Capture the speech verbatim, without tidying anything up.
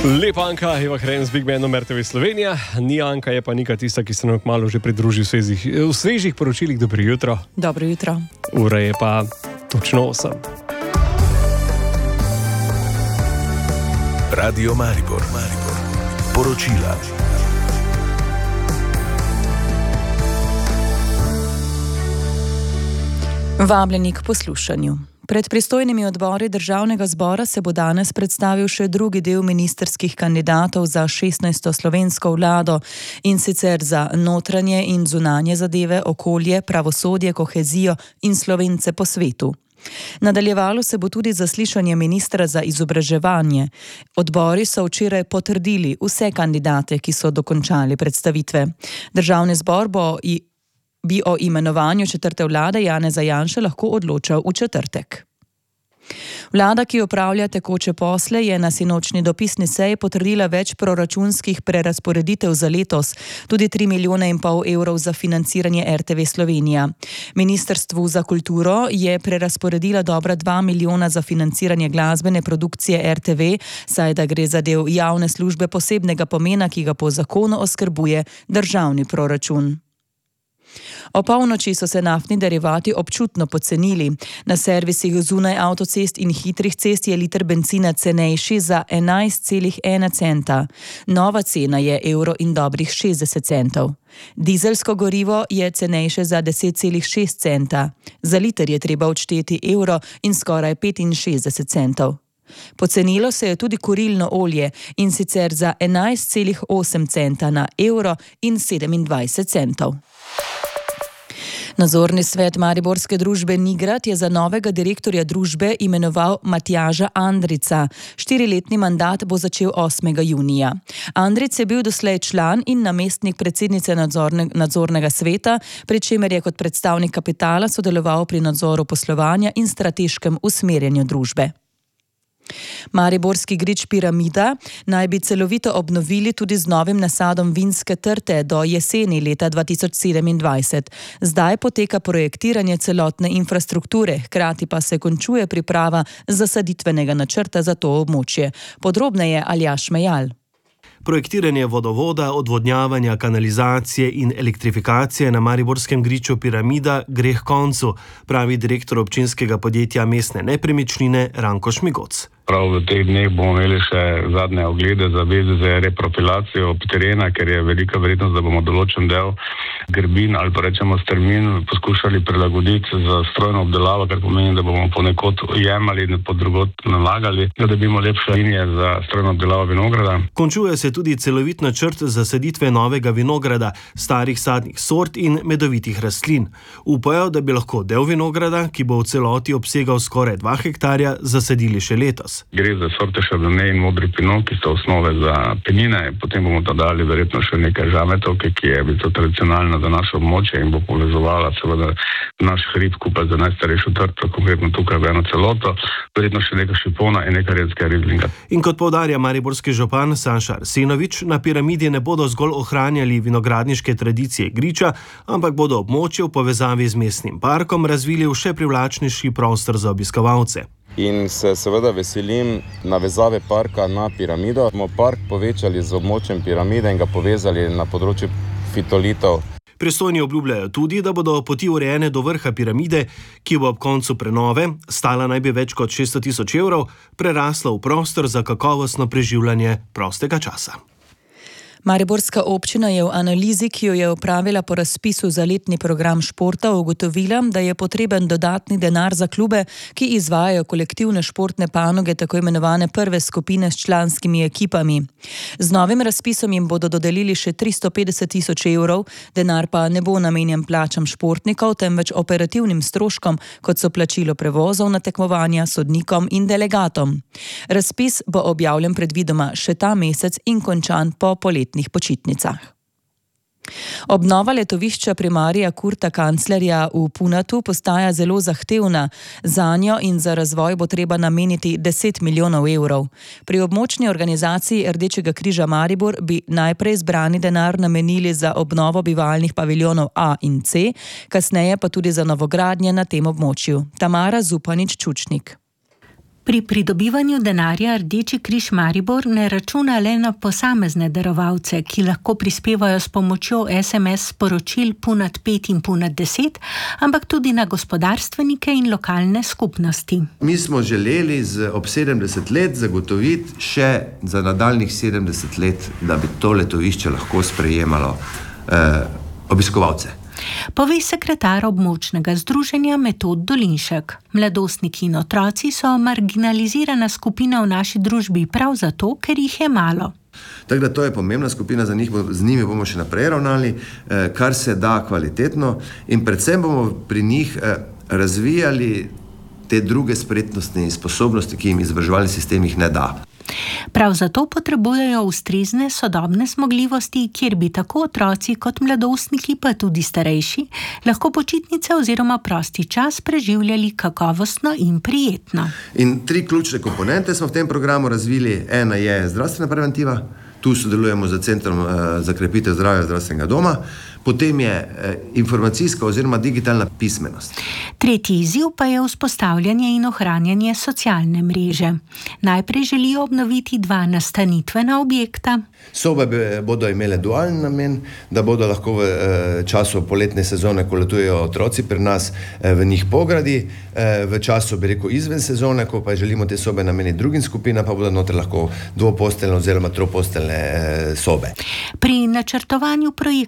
Lepa Anka, Eva Hren z Big Bandom R T V Slovenija. Ni Anka, je pa Nika tista, ki se nam kmalu že pridruži v svežih, v svežih poročilih. Dobro jutro. Dobro jutro. Ura je pa točno osem. Radio Maribor, Maribor. Poročila. Vabljeni k poslušanju. Pred pristojnimi odbori državnega zbora se bo danes predstavil še drugi del ministrskih kandidatov za šestnajsto slovensko vlado, in sicer za notranje in zunanje zadeve, okolje, pravosodje, kohezijo in Slovence po svetu. Nadaljevalo se bo tudi zaslišanje ministra za izobraževanje. Odbori so včeraj potrdili vse kandidate, ki so dokončali predstavitve. Državni zbor bo i bi o imenovanju četrte vlade Janeza Janše lahko odločal v četrtek. Vlada, ki opravlja tekoče posle, je na sinočni dopisni seji potrdila več proračunskih prerazporeditev za letos, tudi tri milijone in pol evrov za financiranje R T V Slovenija. Ministrstvu za kulturo je prerazporedila dobra dva milijona za financiranje glasbene produkcije R T V, saj da gre za del javne službe posebnega pomena, ki ga po zakonu oskrbuje državni proračun. O polnoči so se naftni derivati občutno pocenili. Na servisih zunaj avtocest in hitrih cest je liter bencina cenejši za enajst celih ena centa. Nova cena je evro in dobrih šestdeset centov. Dizelsko gorivo je cenejše za deset celih šest centa. Za liter je treba odšteti evro in skoraj petinšestdeset centov. Pocenilo se je tudi kurilno olje, in sicer za enajst celih osem centa na evro in sedemindvajset centov. Nadzorni svet mariborske družbe Nigrad je za novega direktorja družbe imenoval Matjaža Andrica. Štiriletni mandat bo začel osmega junija. Andric je bil doslej član in namestnik predsednice nadzorne, nadzornega sveta, pri čemer je kot predstavnik kapitala sodeloval pri nadzoru poslovanja in strateškem usmerjanju družbe. Mariborski grič Piramida naj bi celovito obnovili tudi z novim nasadom vinske trte do jeseni leta dva tisoč sedemindvajset. Zdaj poteka projektiranje celotne infrastrukture, hkrati pa se končuje priprava zasaditvenega načrta za to območje. Podrobneje Aljaž Mejal. Projektiranje vodovoda, odvodnjavanja, kanalizacije in elektrifikacije na mariborskem griču Piramida gre k koncu, pravi direktor občinskega podjetja Mestne nepremičnine Ranko Šmigoc. Prav v teh dneh bomo imeli še zadnje oglede za vezi z reprofilacijo terena, ker je velika verjetnost, da bomo določen del grbin ali pa rečemo strmin poskušali prilagoditi za strojno obdelavo, kar pomeni, da bomo ponekod jemali in pod drugot nalagali, da dobimo lepše linije za strojno obdelavo vinograda. Končuje se tudi celovit načrt zasaditve novega vinograda, starih sadnih sort in medovitih rastlin. Upajo, da bi lahko del vinograda, ki bo v celoti obsegal skoraj dva hektarja, zasadili še letos. Gre za sorte Chardonnay in modri pinot, ki so osnove za penine, potem bomo dodali verjetno še nekaj žametovke, ki je bilo tradicionalno za naše območje in bo povezovala seveda naš hrib skupaj z najstarejšo trto, konkretno tukaj v eno celoto, verjetno še nekaj šipona in nekaj redskega rizlinga. In kot poudarja mariborski župan Saša Arsenovič, na Piramidi ne bodo zgolj ohranjali vinogradniške tradicije griča, ampak bodo območje v povezavi z mestnim parkom razvili v še privlačnejši prostor za obiskovalce. In se seveda veselim navezave parka na Piramido. Smo park povečali z območjem Piramide in ga povezali na področju fitolitov. Pristojni obljubljajo tudi, da bodo poti urejene do vrha Piramide, ki bo ob koncu prenove, stala naj bi več kot šeststo tisoč evrov, prerasla v prostor za kakovostno preživljanje prostega časa. Mariborska občina je v analizi, ki jo je opravila po razpisu za letni program športa, ugotovila, da je potreben dodatni denar za klube, ki izvajajo kolektivne športne panoge, tako imenovane prve skupine s članskimi ekipami. Z novim razpisom jim bodo dodelili še tristo petdeset tisoč evrov, denar pa ne bo namenjen plačam športnikov, temveč operativnim stroškom, kot so plačilo prevozov na tekmovanja, sodnikom in delegatom. Razpis bo objavljen predvidoma še ta mesec in končan po poletni počitnicah. Obnova letovišča primarija Kurta Kanclerja v Punatu postaja zelo zahtevna. Zanjo in za razvoj bo treba nameniti deset milijonov evrov. Pri območni organizaciji Rdečega križa Maribor bi najprej zbrani denar namenili za obnovo bivalnih paviljonov A in C, kasneje pa tudi za novogradnje na tem območju. Tamara Zupanič-Čučnik. Pri pridobivanju denarja Rdeči križ Maribor ne računa le na posamezne darovalce, ki lahko prispevajo s pomočjo es em es sporočil punat pet in punat deset, ampak tudi na gospodarstvenike in lokalne skupnosti. Mi smo želeli z ob sedemdeset let zagotoviti še za nadaljnih sedemdeset let, da bi to letovišče lahko sprejemalo eh, obiskovalce. Pove sekretar območnega združenja Metod Dolinšek. Mladostniki in otroci so marginalizirana skupina v naši družbi prav zato, ker jih je malo. Tako da to je pomembna skupina, za njih, z njimi bomo še naprej ravnali, eh, kar se da kvalitetno in predvsem bomo pri njih eh, razvijali te druge spretnosti in sposobnosti, ki jim izobraževalni sistem jih ne da. Prav zato potrebujejo ustrezne sodobne zmogljivosti, kjer bi tako otroci kot mladostniki, pa tudi starejši, lahko počitnice oziroma prosti čas preživljali kakovostno in prijetno. In tri ključne komponente smo v tem programu razvili. Ena je zdravstvena preventiva, tu sodelujemo z Centrom za krepitev zdravja zdravstvenega doma, potem je informacijska oziroma digitalna pismenost. Tretji izziv pa je vzpostavljanje in ohranjanje socialne mreže. Najprej želijo obnoviti dva nastanitvena objekta. Sobe bodo imele dualni namen, da bodo lahko v času poletne sezone, ko letujejo otroci pri nas, v njih pogradi, v času, bi rekel, izven sezone, ko pa želimo te sobe nameniti drugim skupinam, pa bodo noter lahko dvoposteljne oziroma troposteljne sobe. Pri načrtovanju projekta